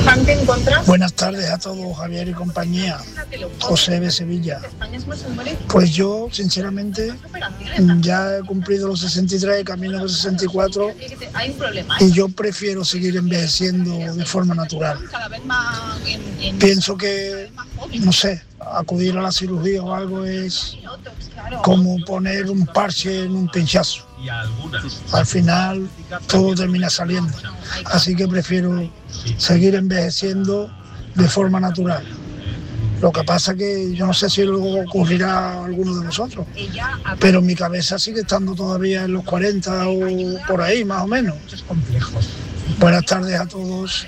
Buenas tardes a todos, Javier y compañía. José de Sevilla. Pues yo, sinceramente, ya he cumplido los 63, camino a los 64, y yo prefiero seguir envejeciendo de forma natural. Pienso que, no sé, acudir a la cirugía o algo es como poner un parche en un pinchazo. Al final todo termina saliendo, así que prefiero seguir envejeciendo de forma natural. Lo que pasa que yo no sé si luego ocurrirá a alguno de nosotros, pero mi cabeza sigue estando todavía en los 40 o por ahí, más o menos. Buenas tardes a todos.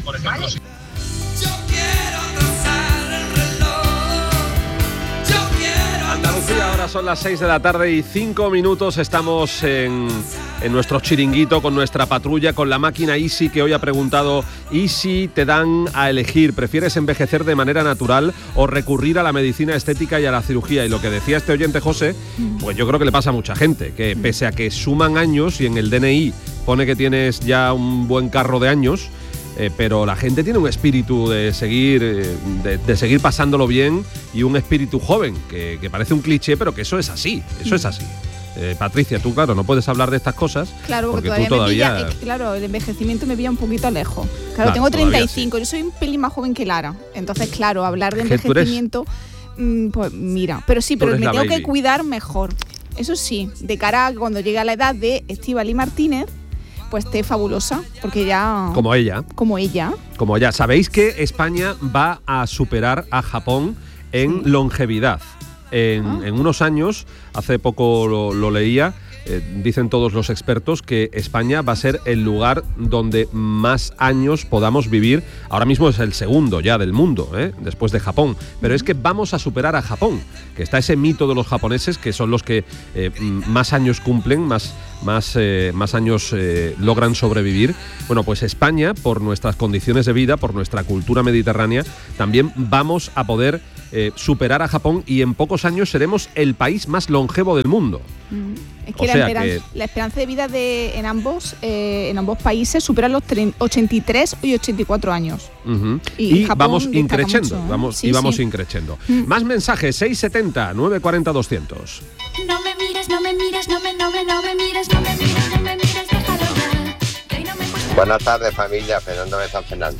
Andalucía, ahora son las 6 de la tarde y 5 minutos. Estamos en nuestro chiringuito con nuestra patrulla, con la máquina Easy, que hoy ha preguntado: ¿y si te dan a elegir, prefieres envejecer de manera natural o recurrir a la medicina estética y a la cirugía? Y lo que decía este oyente, José, pues yo creo que le pasa a mucha gente, que pese a que suman años y en el DNI pone que tienes ya un buen carro de años, pero la gente tiene un espíritu de seguir pasándolo bien y un espíritu joven, que parece un cliché, pero que eso es así, es así. Patricia, tú, claro, no puedes hablar de estas cosas. Claro, porque tú todavía claro, el envejecimiento me pilla un poquito lejos. Claro, tengo 35, sí. Yo soy un pelín más joven que Lara. Entonces, claro, hablar de envejecimiento, pues mira, pero me tengo que cuidar mejor. Eso sí, de cara a cuando llegue a la edad de Estíbaliz Martínez, pues esté fabulosa, porque ya... Como ella. ¿Sabéis que España va a superar a Japón en longevidad? En unos años, hace poco lo leía, dicen todos los expertos que España va a ser el lugar donde más años podamos vivir. Ahora mismo es el segundo ya del mundo, después de Japón. Pero es que vamos a superar a Japón, que está ese mito de los japoneses, que son los que más años cumplen, más años logran sobrevivir. Bueno, pues España, por nuestras condiciones de vida, por nuestra cultura mediterránea, también vamos a poder superar a Japón, y en pocos años seremos el país más longevo del mundo. Es que la esperanza de vida en ambos países supera los 83 y 84 años. Y vamos increciendo, vamos increciendo. Más mensajes, 670 940 200. No me mires, no me mires, no me mires, no me mires, déjalo ya. Buenas tardes, familia, Fernando de San Fernando.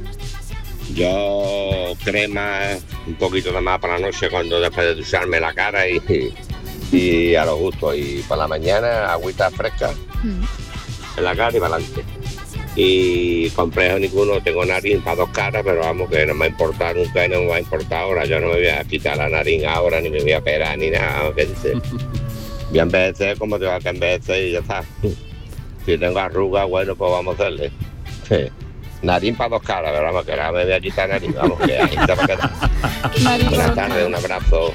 Yo crema un poquito de más para la noche, cuando después de ducharme la cara y a lo justo, y por la mañana agüita fresca en la cara y para adelante. Y complejo ninguno, tengo nariz para dos caras, pero vamos, que no me ha importado nunca y no me va a importar ahora. Yo no me voy a quitar la nariz ahora, ni me voy a operar, ni nada. Voy a envejecer como tengo que envejecer y ya está. Si tengo arrugas, bueno, pues vamos a hacerle. Nariz para dos caras, pero vamos, que ahora me voy a quitar nariz, vamos, que ahí te va a quedar. Buenas tardes, un abrazo.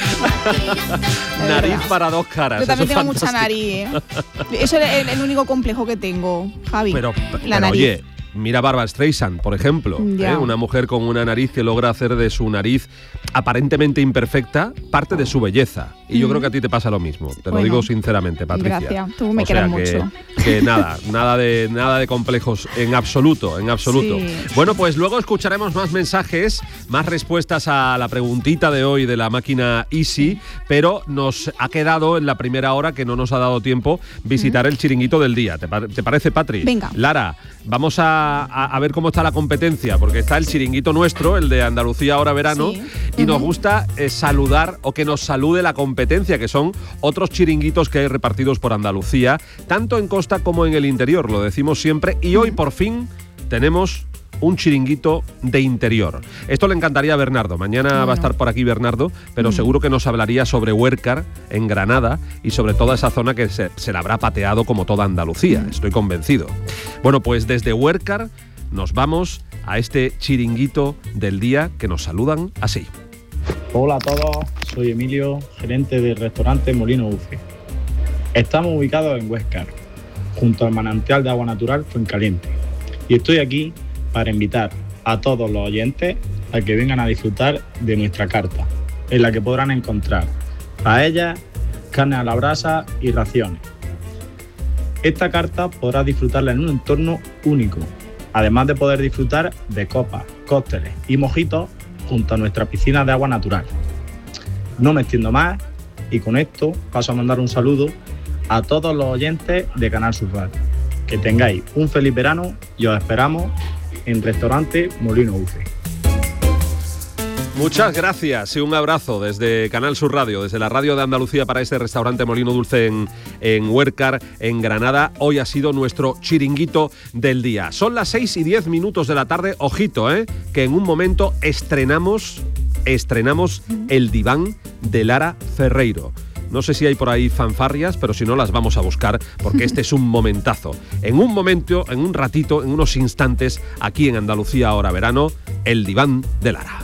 Nariz para dos caras. Yo también tengo mucha nariz, Eso es el único complejo que tengo, Javi. Pero nariz. Oye, mira Barbra Streisand, por ejemplo, una mujer con una nariz que logra hacer de su nariz aparentemente imperfecta parte de su belleza. Y yo creo que a ti te pasa lo mismo. Te lo digo sinceramente, Patricia. Gracias, tú me quieres mucho. Que nada de complejos en absoluto. Sí. Bueno, pues luego escucharemos más mensajes, más respuestas a la preguntita de hoy de la máquina Easy, pero nos ha quedado en la primera hora, que no nos ha dado tiempo, visitar el chiringuito del día. ¿Te parece, Patri? Venga. Lara, vamos a ver cómo está la competencia, porque está el chiringuito nuestro, el de Andalucía Ahora Verano, y nos gusta saludar, o que nos salude la competencia, que son otros chiringuitos que hay repartidos por Andalucía, tanto en costa como en el interior, lo decimos siempre, y hoy por fin tenemos un chiringuito de interior. Esto le encantaría a Bernardo. Mañana va a estar por aquí Bernardo, pero seguro que nos hablaría sobre Huércar, en Granada, y sobre toda esa zona que se la habrá pateado como toda Andalucía. Estoy convencido. Bueno, pues desde Huércar nos vamos a este chiringuito del día, que nos saludan así. Hola a todos, soy Emilio, gerente del restaurante Molino Uce. Estamos ubicados en Huéscar, junto al manantial de agua natural Fuencaliente, y estoy aquí para invitar a todos los oyentes a que vengan a disfrutar de nuestra carta, en la que podrán encontrar paellas, carne a la brasa y raciones. Esta carta podrás disfrutarla en un entorno único, además de poder disfrutar de copas, cócteles y mojitos junto a nuestra piscina de agua natural. No me extiendo más y con esto paso a mandar un saludo a todos los oyentes de Canal Sur Radio. Que tengáis un feliz verano y os esperamos en Restaurante Molino Dulce. Muchas gracias y un abrazo desde Canal Sur Radio, desde la radio de Andalucía para este Restaurante Molino Dulce en Huércar, en Granada. Hoy ha sido nuestro chiringuito del día. Son las 6:10 de la tarde. Ojito, que en un momento estrenamos el diván de Lara Ferreiro. No sé si hay por ahí fanfarrias, pero si no las vamos a buscar porque este es un momentazo. En un momento, en un ratito, en unos instantes, aquí en Andalucía Ahora Verano, el diván de Lara.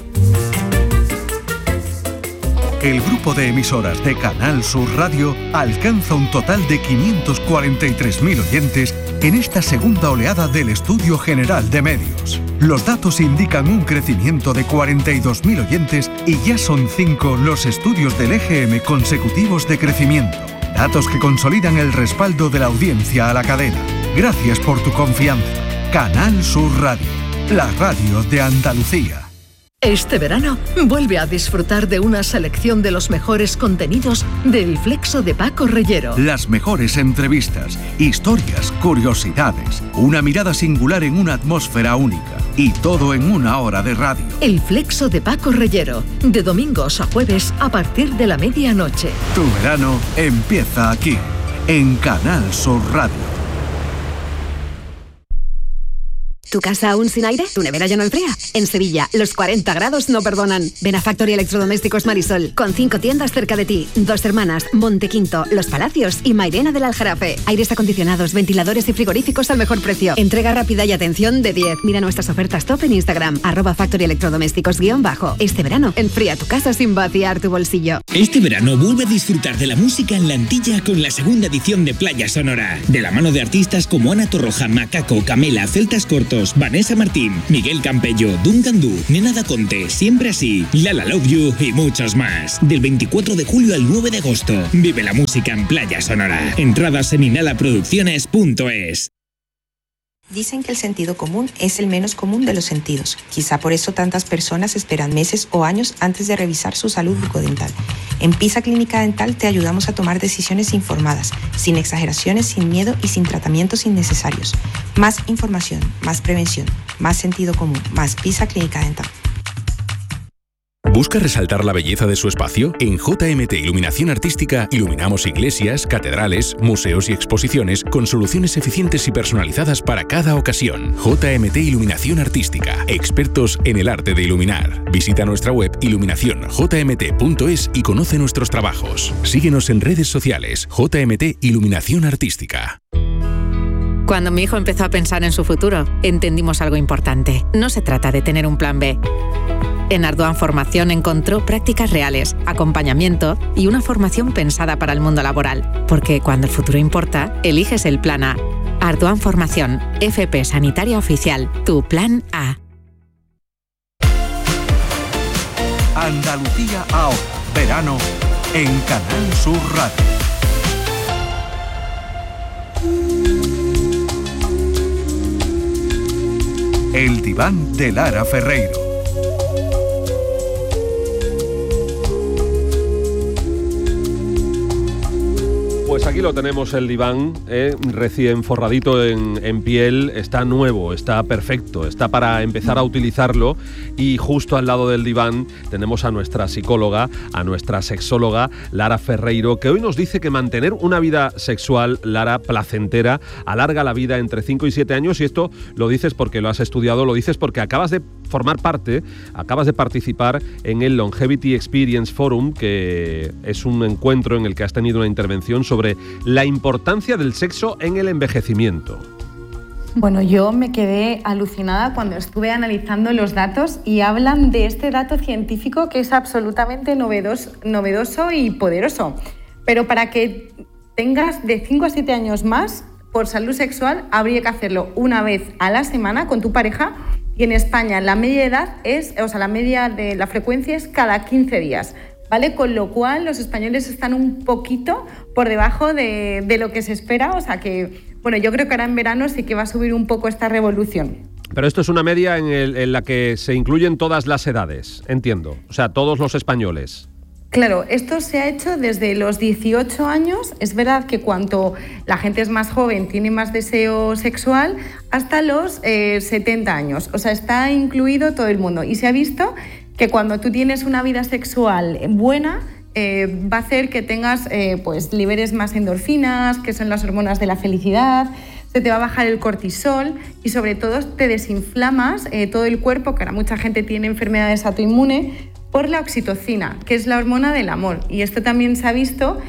El grupo de emisoras de Canal Sur Radio alcanza un total de 543.000 oyentes en esta segunda oleada del Estudio General de Medios. Los datos indican un crecimiento de 42.000 oyentes y ya son 5 los estudios del EGM consecutivos de crecimiento. Datos que consolidan el respaldo de la audiencia a la cadena. Gracias por tu confianza. Canal Sur Radio, la radio de Andalucía. Este verano, vuelve a disfrutar de una selección de los mejores contenidos del Flexo de Paco Reyero. Las mejores entrevistas, historias, curiosidades, una mirada singular en una atmósfera única y todo en una hora de radio. El Flexo de Paco Reyero, de domingos a jueves a partir de la medianoche. Tu verano empieza aquí, en Canal Sur Radio. ¿Tu casa aún sin aire? ¿Tu nevera ya no enfría? En Sevilla, los 40 grados no perdonan. Ven a Factory Electrodomésticos Marisol, con 5 tiendas cerca de ti. Dos Hermanas, Montequinto, Los Palacios y Mairena del Aljarafe. Aires acondicionados, ventiladores y frigoríficos al mejor precio. Entrega rápida y atención de 10. Mira nuestras ofertas top en Instagram, @Factory Electrodomésticos _. Este verano, enfría tu casa sin vaciar tu bolsillo. Este verano vuelve a disfrutar de la música en la Antilla con la segunda edición de Playa Sonora. De la mano de artistas como Ana Torroja, Macaco, Camela, Celtas Cortos, Vanessa Martín, Miguel Campello, Duncan Du, Nena Da Conte, Siempre Así, Lala Love You y muchos más. Del 24 de julio al 9 de agosto. Vive la música en Playa Sonora. Entradas en inhalaproducciones.es. Dicen que el sentido común es el menos común de los sentidos. Quizá por eso tantas personas esperan meses o años antes de revisar su salud bucodental. En Pisa Clínica Dental te ayudamos a tomar decisiones informadas, sin exageraciones, sin miedo y sin tratamientos innecesarios. Más información, más prevención, más sentido común, más Pisa Clínica Dental. ¿Busca resaltar la belleza de su espacio? En JMT Iluminación Artística iluminamos iglesias, catedrales, museos y exposiciones con soluciones eficientes y personalizadas para cada ocasión. JMT Iluminación Artística, expertos en el arte de iluminar. Visita nuestra web iluminacionjmt.es y conoce nuestros trabajos. Síguenos en redes sociales. JMT Iluminación Artística. Cuando mi hijo empezó a pensar en su futuro, entendimos algo importante. No se trata de tener un plan B. En Arduan Formación encontró prácticas reales, acompañamiento y una formación pensada para el mundo laboral. Porque cuando el futuro importa, eliges el plan A. Arduan Formación, FP Sanitaria Oficial, tu plan A. Andalucía Ahora, verano, en Canal Sur Radio. El diván de Lara Ferreiro. Pues aquí lo tenemos, el diván, recién forradito en piel, está nuevo, está perfecto, está para empezar a utilizarlo, y justo al lado del diván tenemos a nuestra psicóloga, a nuestra sexóloga, Lara Ferreiro, que hoy nos dice que mantener una vida sexual, Lara, placentera, alarga la vida entre 5 y 7 años, y esto lo dices porque lo has estudiado, lo dices porque acabas de formar parte, acabas de participar en el Longevity Experience Forum, que es un encuentro en el que has tenido una intervención sobre la importancia del sexo en el envejecimiento. Bueno, yo me quedé alucinada cuando estuve analizando los datos y hablan de este dato científico que es absolutamente novedoso y poderoso. Pero para que tengas de 5 a 7 años más, por salud sexual, habría que hacerlo una vez a la semana con tu pareja. Y en España la media edad la media de la frecuencia es cada 15 días, ¿vale? Con lo cual los españoles están un poquito por debajo de lo que se espera, o sea que, bueno, yo creo que ahora en verano sí que va a subir un poco esta revolución. Pero esto es una media en la que se incluyen todas las edades, entiendo. O sea, todos los españoles. Claro, esto se ha hecho desde los 18 años. Es verdad que cuanto la gente es más joven tiene más deseo sexual, hasta los 70 años. O sea, está incluido todo el mundo. Y se ha visto que cuando tú tienes una vida sexual buena, va a hacer que tengas, pues liberes más endorfinas, que son las hormonas de la felicidad. Se te va a bajar el cortisol y sobre todo te desinflamas todo el cuerpo, que ahora mucha gente tiene enfermedades autoinmunes, por la oxitocina, que es la hormona del amor. Y esto también se ha visto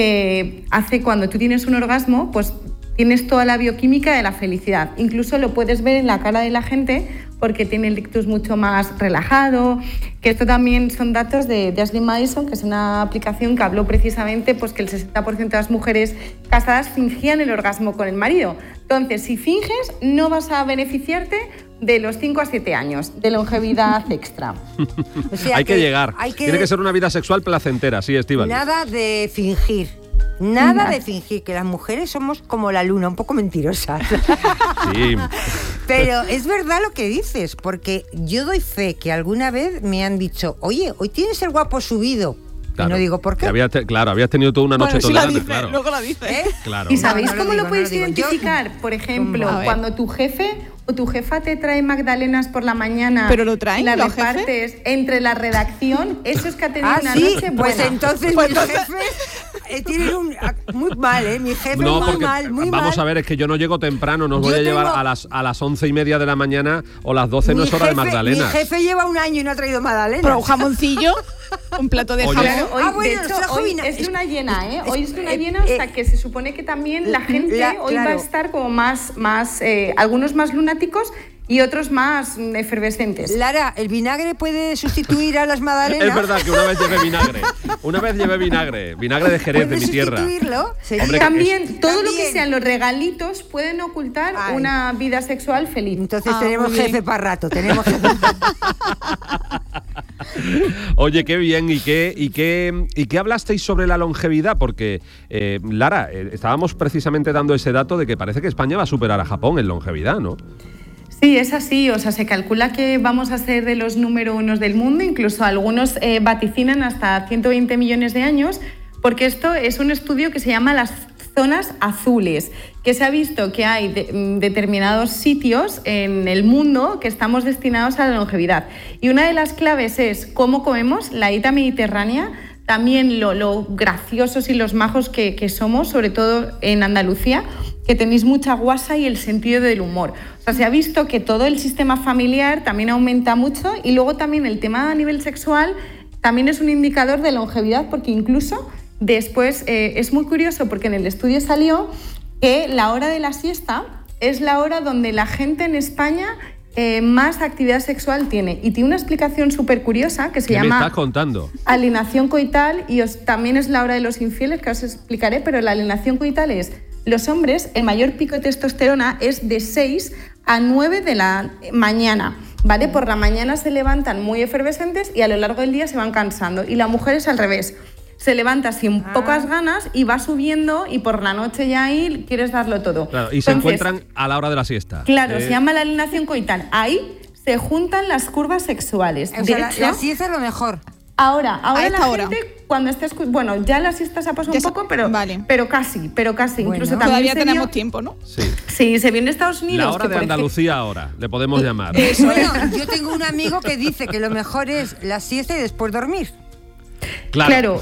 que hace cuando tú tienes un orgasmo, pues tienes toda la bioquímica de la felicidad. Incluso lo puedes ver en la cara de la gente porque tiene el ictus mucho más relajado, que esto también son datos de Ashley Madison, que es una aplicación que habló precisamente pues, que el 60% de las mujeres casadas fingían el orgasmo con el marido. Entonces, si finges, no vas a beneficiarte de los 5 a 7 años de longevidad extra. O sea, hay que llegar. Tiene que ser una vida sexual placentera, sí, Estíbaliz. Nada de fingir. Nada de fingir, que las mujeres somos como la luna, un poco mentirosas. Sí. Pero es verdad lo que dices, porque yo doy fe que alguna vez me han dicho, oye, hoy tienes el guapo subido. Claro. Y no digo por qué. Habías tenido toda una noche tolerante, claro. Luego la dices. Claro. ¿Y sabéis cómo lo podéis identificar? Por ejemplo, cuando tu jefe o tu jefa te trae magdalenas por la mañana, ¿pero lo traen? Y las repartes entre la redacción, eso es que ha tenido una ¿sí? noche buena. Pues entonces mis jefes tienen muy mal, mi jefe no, muy porque mal, muy vamos mal. a ver, es que yo no llego temprano, nos voy a llevar a las 11:30 de la mañana o las 12, no es hora de magdalenas. Mi jefe lleva un año y no ha traído magdalenas. Pero un jamoncillo, un plato de jamón. Hoy, de hecho, hoy es luna llena, ¿eh? Hoy es luna llena, o sea que se supone que también la gente hoy va a estar como más algunos más lunáticos y otros más efervescentes. Lara, ¿el vinagre puede sustituir a las magdalenas? Es verdad que una vez llevé vinagre. Una vez llevé vinagre de Jerez, de mi tierra. ¿Sustituirlo? Hombre, también todo lo que sean los regalitos pueden ocultar una vida sexual feliz. Entonces tenemos jefe para rato, tenemos jefe. Oye, qué bien. ¿Y qué hablasteis sobre la longevidad? Porque, Lara, estábamos precisamente dando ese dato de que parece que España va a superar a Japón en longevidad, ¿no? Sí, es así, o sea, se calcula que vamos a ser de los número 1 del mundo, incluso algunos vaticinan hasta 120 millones de años, porque esto es un estudio que se llama las zonas azules, que se ha visto que hay determinados sitios en el mundo que estamos destinados a la longevidad. Y una de las claves es cómo comemos, la dieta mediterránea, también lo graciosos y los majos que somos, sobre todo en Andalucía, que tenéis mucha guasa y el sentido del humor. O sea, se ha visto que todo el sistema familiar también aumenta mucho y luego también el tema a nivel sexual también es un indicador de longevidad, porque incluso después es muy curioso porque en el estudio salió que la hora de la siesta es la hora donde la gente en España más actividad sexual tiene. Y tiene una explicación súper curiosa que se llama... ¿Qué me estás contando? Alienación coital, y también es la hora de los infieles, que os explicaré, pero la alienación coital es... Los hombres, el mayor pico de testosterona es de 6 a 9 de la mañana, ¿vale? Por la mañana se levantan muy efervescentes y a lo largo del día se van cansando. Y la mujer es al revés. Se levanta sin pocas ganas y va subiendo y por la noche ya ahí quieres darlo todo. Claro, y se encuentran a la hora de la siesta. Claro, se llama la alienación coital. Ahí se juntan las curvas sexuales. O sea, la siesta es lo mejor. Ahora la gente cuando estés... Bueno, ya la siesta se ha pasado un poco, pero casi. Bueno, incluso todavía tenemos tiempo, ¿no? Sí, se vio en Estados Unidos. La hora de Andalucía ahora, le podemos llamar. Bueno, yo tengo un amigo que dice que lo mejor es la siesta y después dormir. Claro.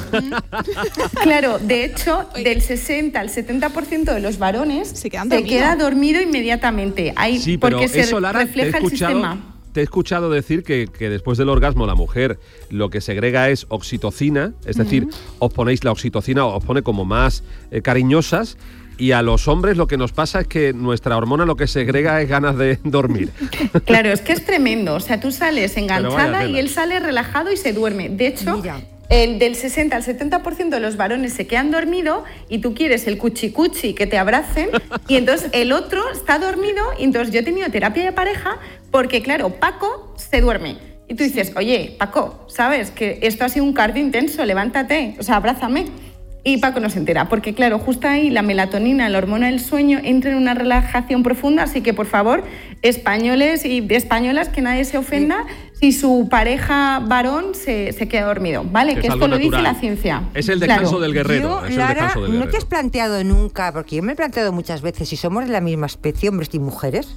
Claro, de hecho, del 60 al 70% de los varones se queda dormido inmediatamente. Sí, pero porque eso, Lara, refleja el sistema. Te he escuchado decir que después del orgasmo la mujer lo que segrega es oxitocina, es decir, os ponéis la oxitocina, os pone como más cariñosas, y a los hombres lo que nos pasa es que nuestra hormona lo que segrega es ganas de dormir. Claro, es que es tremendo, o sea, tú sales enganchada y él sale relajado y se duerme. De hecho... El del 60 al 70% de los varones se quedan dormidos y tú quieres el cuchi que te abracen y entonces el otro está dormido y entonces yo he tenido terapia de pareja porque, claro, Paco se duerme. Y tú dices, oye, Paco, ¿sabes? Que esto ha sido un cardio intenso, levántate, o sea, abrázame. Y Paco no se entera, porque claro, justo ahí la melatonina, la hormona del sueño, entra en una relajación profunda, así que por favor, españoles y españolas, que nadie se ofenda si su pareja varón se queda dormido, ¿vale? Que esto lo dice la ciencia. Es el descanso del guerrero. Lara, ¿no te has planteado nunca, porque yo me he planteado muchas veces, si somos de la misma especie, hombres y mujeres?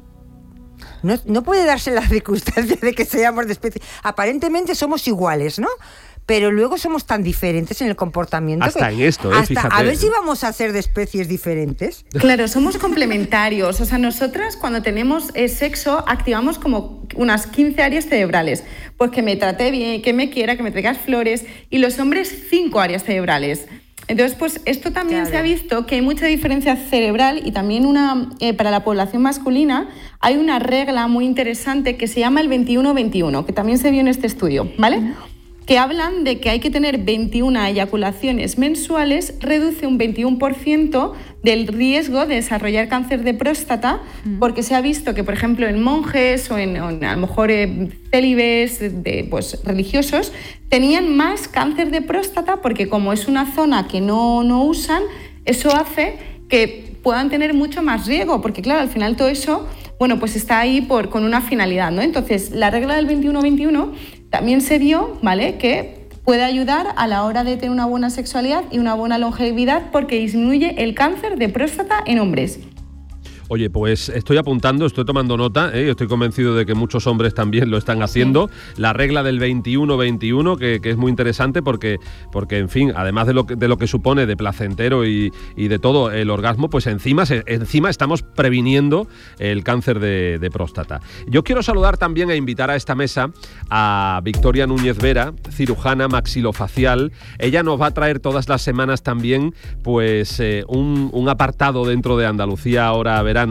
No puede darse la circunstancia de que seamos de especie. Aparentemente somos iguales, ¿no? Pero luego somos tan diferentes en el comportamiento. Hasta en esto, fíjate. A ver si vamos a ser de especies diferentes. Claro, somos complementarios. O sea, nosotras cuando tenemos sexo activamos como unas 15 áreas cerebrales. Pues que me trate bien, que me quiera, que me traigas flores. Y los hombres 5 áreas cerebrales. Entonces, pues esto también se ha visto que hay mucha diferencia cerebral y también para la población masculina hay una regla muy interesante que se llama el 21-21, que también se vio en este estudio, ¿vale? Que hablan de que hay que tener 21 eyaculaciones mensuales, reduce un 21% del riesgo de desarrollar cáncer de próstata, porque se ha visto que, por ejemplo, en monjes o en a lo mejor célibes pues, religiosos, tenían más cáncer de próstata porque como es una zona que no usan, eso hace que puedan tener mucho más riesgo, porque claro, al final todo eso, bueno, pues está ahí con una finalidad, ¿no? Entonces, la regla del 21-21 también se vio, ¿vale?, que puede ayudar a la hora de tener una buena sexualidad y una buena longevidad porque disminuye el cáncer de próstata en hombres. Oye, pues estoy apuntando, estoy tomando nota, yo estoy convencido de que muchos hombres también lo están haciendo. Sí. La regla del 21-21, que es muy interesante porque, en fin, además de lo que supone de placentero y de todo el orgasmo, pues encima estamos previniendo el cáncer de próstata. Yo quiero saludar también e invitar a esta mesa a Victoria Núñez Vera, cirujana maxilofacial. Ella nos va a traer todas las semanas también pues un apartado dentro de Andalucía Ahora Verano,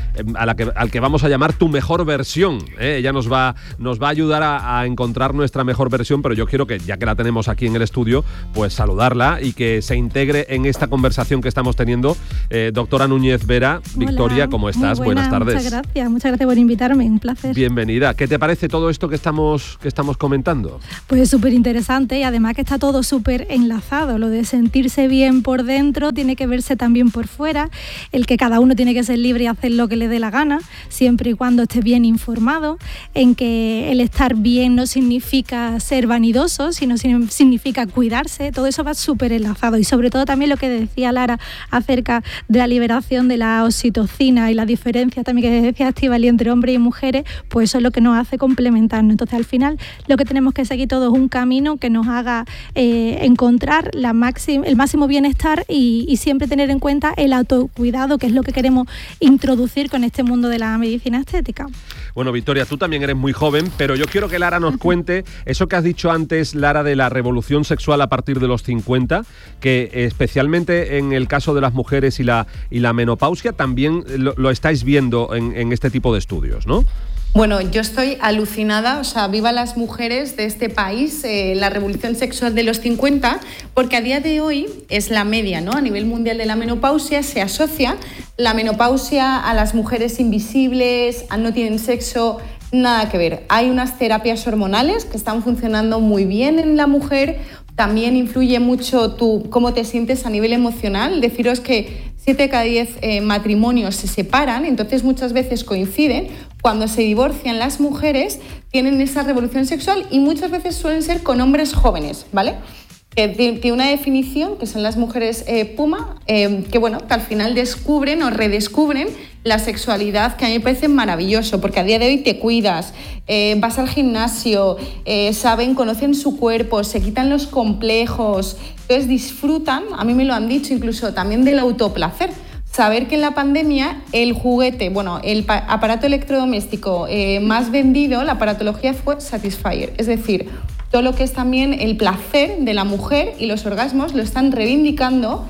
al que vamos a llamar Tu Mejor Versión. Ella nos va a ayudar a encontrar nuestra mejor versión, pero yo quiero que, ya que la tenemos aquí en el estudio, pues saludarla y que se integre en esta conversación que estamos teniendo. Doctora Núñez Vera, Victoria, hola, ¿cómo estás? Buenas tardes. Muchas gracias por invitarme, un placer. Bienvenida. ¿Qué te parece todo esto que estamos comentando? Pues súper interesante y además que está todo súper enlazado. Lo de sentirse bien por dentro tiene que verse también por fuera, el que cada uno tiene que ser libre y hacer lo que le dé la gana, siempre y cuando esté bien informado, en que el estar bien no significa ser vanidoso, sino significa cuidarse. Todo eso va súper enlazado y sobre todo también lo que decía Lara acerca de la liberación de la oxitocina y la diferencia también que decía Estíbaliz entre hombres y mujeres, pues eso es lo que nos hace complementarnos. Entonces al final lo que tenemos que seguir todo es un camino que nos haga encontrar el máximo bienestar y siempre tener en cuenta el autocuidado, que es lo que queremos introducir con este mundo de la medicina estética. Bueno, Victoria, tú también eres muy joven, pero yo quiero que Lara nos cuente eso que has dicho antes, Lara, de la revolución sexual a partir de los 50, que especialmente en el caso de las mujeres y la menopausia también lo estáis viendo en este tipo de estudios, ¿no? Bueno, yo estoy alucinada, o sea, viva las mujeres de este país, la revolución sexual de los 50, porque a día de hoy es la media, ¿no? A nivel mundial de la menopausia se asocia la menopausia a las mujeres invisibles, a no tienen sexo, nada que ver. Hay unas terapias hormonales que están funcionando muy bien en la mujer, también influye mucho cómo te sientes a nivel emocional. Deciros que 7 de cada 10 matrimonios se separan, entonces muchas veces coinciden. Cuando se divorcian las mujeres tienen esa revolución sexual y muchas veces suelen ser con hombres jóvenes, ¿vale? Que tiene una definición, que son las mujeres puma, que bueno, que al final descubren o redescubren la sexualidad, que a mí me parece maravilloso, porque a día de hoy te cuidas, vas al gimnasio, conocen su cuerpo, se quitan los complejos, entonces disfrutan, a mí me lo han dicho incluso también del autoplacer. Saber que en la pandemia el juguete, el aparato electrodoméstico más vendido, la aparatología fue Satisfyer, es decir, todo lo que es también el placer de la mujer y los orgasmos lo están reivindicando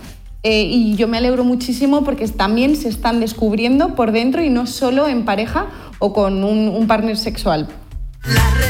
y yo me alegro muchísimo porque también se están descubriendo por dentro y no solo en pareja o con un partner sexual.